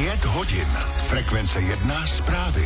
5 hodin. Frekvence 1 zprávy.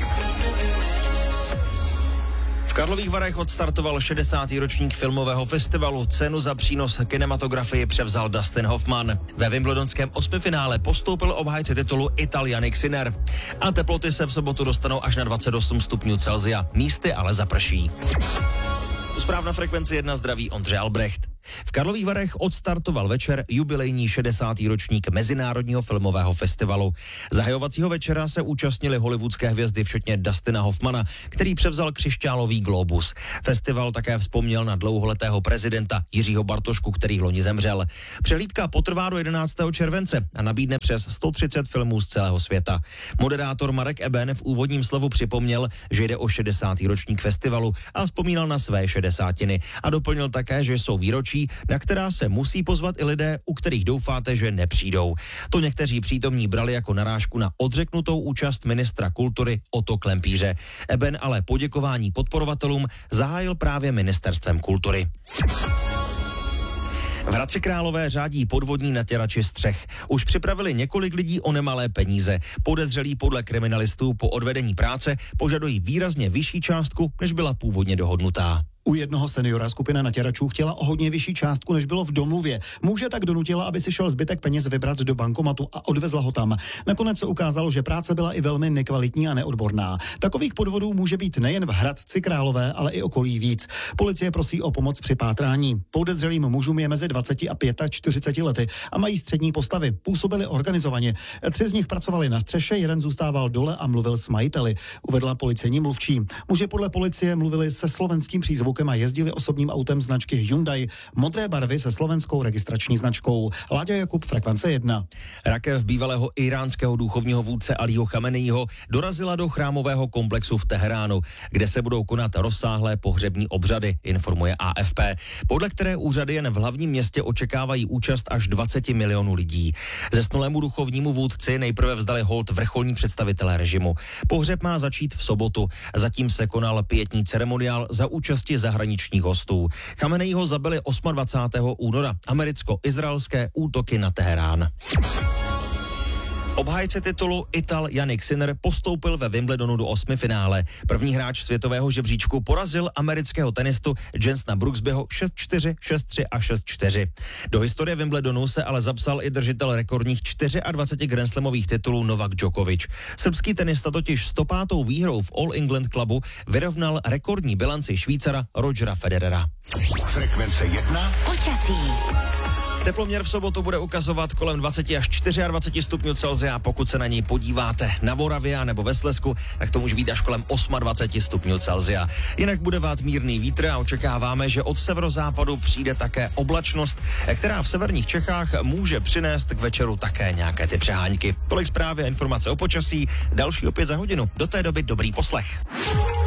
V Karlových Varech odstartoval 60. ročník filmového festivalu. Cenu za přínos kinematografii převzal Dustin Hoffman. Ve wimbledonském osmifinále postoupil obhájce titulu Ital Jannik Sinner. A teploty se v sobotu dostanou až na 28 stupňů Celsia. Místy ale zaprší. Zpráv na Frekvenci 1 zdraví Ondřej Albrecht. V Karlových Varech odstartoval večer jubilejní 60. ročník Mezinárodního filmového festivalu. Zahajovacího večera se účastnili hollywoodské hvězdy včetně Dustina Hoffmana, který převzal křišťálový glóbus. Festival také vzpomněl na dlouholetého prezidenta Jiřího Bartošku, který loni zemřel. Přehlídka potrvá do 11. července a nabídne přes 130 filmů z celého světa. Moderátor Marek Eben v úvodním slovu připomněl, že jde o 60. ročník festivalu a vzpomínal na své 60. a doplnil také, že jsou výročí, na která se musí pozvat i lidé, u kterých doufáte, že nepřijdou. To někteří přítomní brali jako narážku na odřeknutou účast ministra kultury Otto Klempíře. Eben ale poděkování podporovatelům zahájil právě ministerstvem kultury. V Hradci Králové řádí podvodní natěrači střech. Už připravili několik lidí o nemalé peníze. Podezřelí podle kriminalistů po odvedení práce požadují výrazně vyšší částku, než byla původně dohodnutá. U jednoho seniora skupina natěračů chtěla o hodně vyšší částku, než bylo v domluvě. Muže tak donutila, aby si šel zbytek peněz vybrat do bankomatu a odvezla ho tam. Nakonec se ukázalo, že práce byla i velmi nekvalitní a neodborná. Takových podvodů může být nejen v Hradci Králové, ale i okolí víc. Policie prosí o pomoc při pátrání. Podezřelým mužům je mezi 20 a 45 lety a mají střední postavy. Působili organizovaně. 3 z nich pracovali na střeše, jeden zůstával dole a mluvil s majiteli, uvedla policejní mluvčí. Muži podle policie mluvili se slovenským přízvukem a jezdili osobním autem značky Hyundai, modré barvy se slovenskou registrační značkou. Láďa Jakub, Frekvence 1. Rakev bývalého iránského duchovního vůdce Alího Chameneího dorazila do chrámového komplexu v Teheránu, kde se budou konat rozsáhlé pohřební obřady, informuje AFP, podle které úřady jen v hlavním městě očekávají účast až 20 milionů lidí. Zesnulému duchovnímu vůdci nejprve vzdali hold vrcholní představitelé režimu. Pohřeb má začít v sobotu. Zatím se konal pietní ceremoniál za účasti zahraničních hostů. Chameneího zabili 28. února americko-izraelské útoky na Teherán. Obhájce titulu Ital Jannik Sinner postoupil ve Wimbledonu do osmifinále. První hráč světového žebříčku porazil amerického tenistu Jensena Brooksbyho 6-4, 6-3 a 6-4. Do historie Wimbledonu se ale zapsal i držitel rekordních 24 grandslamových titulů Novak Djokovic. Srbský tenista totiž 105. výhrou v All England Clubu vyrovnal rekordní bilanci Švýcara Rogera Federera. Frekvence 1 počasí. Teploměr v sobotu bude ukazovat kolem 20 až 24 stupňů Celsia. Pokud se na něj podíváte na Moravě nebo ve Slezsku, tak to může být až kolem 28 stupňů Celsia. Jinak bude vát mírný vítr a očekáváme, že od severozápadu přijde také oblačnost, která v severních Čechách může přinést k večeru také nějaké ty přehánky. Tolik zprávy a informace o počasí, další opět za hodinu. Do té doby dobrý poslech.